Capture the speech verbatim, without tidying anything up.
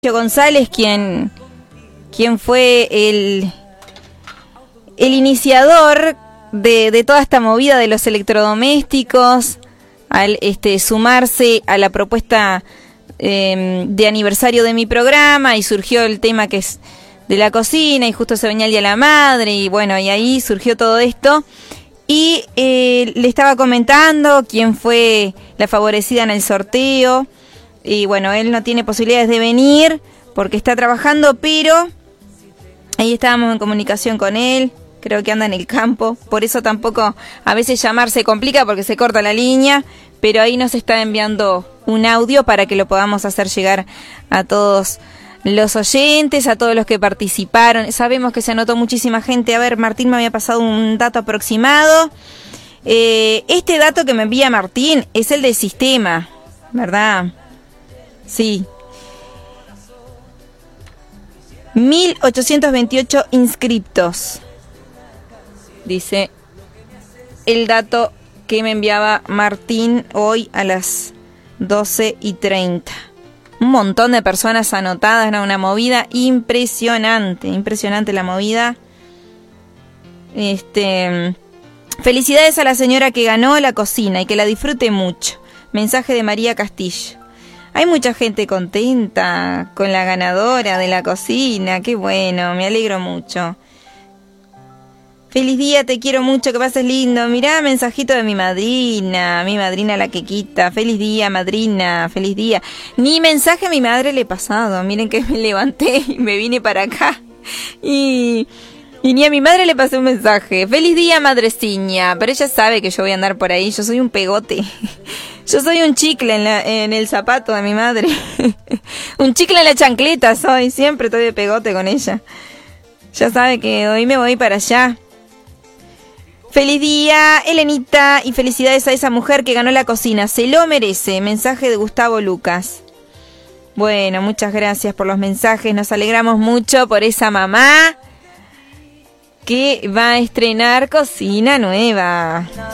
González, quien, quien fue el, el iniciador de, de toda esta movida de los electrodomésticos, al este, sumarse a la propuesta eh, de aniversario de mi programa, y surgió el tema que es de la cocina, y justo se venía el Día de la Madre, y bueno, y ahí surgió todo esto. Y eh, le estaba comentando quién fue la favorecida en el sorteo. Y bueno, él no tiene posibilidades de venir porque está trabajando, pero ahí estábamos en comunicación con él. Creo que anda en el campo, por eso tampoco a veces llamar se complica porque se corta la línea, pero ahí nos está enviando un audio para que lo podamos hacer llegar a todos los oyentes, a todos los que participaron. Sabemos que se anotó muchísima gente. A ver, Martín me había pasado un dato aproximado. Eh, este dato que me envía Martín es el del sistema, ¿verdad? Sí. mil ochocientos veintiocho inscriptos. Dice el dato que me enviaba Martín hoy a las doce y treinta. Un montón de personas anotadas, ¿no? Una movida impresionante, impresionante la movida. Este, felicidades a la señora que ganó la cocina y que la disfrute mucho. Mensaje de María Castillo. Hay mucha gente contenta con la ganadora de la cocina. Qué bueno, me alegro mucho. Feliz día, te quiero mucho, que pases lindo. Mirá, mensajito de mi madrina, mi madrina la Quequita. Feliz día, madrina, feliz día. Ni mensaje a mi madre le he pasado. Miren que me levanté y me vine para acá. Y, y ni a mi madre le pasé un mensaje. Feliz día, madreciña. Pero ella sabe que yo voy a andar por ahí. Yo soy un pegote. Yo soy un chicle en, la, en el zapato de mi madre. Un chicle en la chancleta soy. Siempre estoy de pegote con ella. Ya sabe que hoy me voy para allá. Feliz día, Elenita, y felicidades a esa mujer que ganó la cocina. Se lo merece. Mensaje de Gustavo Lucas. Bueno, muchas gracias por los mensajes. Nos alegramos mucho por esa mamá que va a estrenar cocina nueva.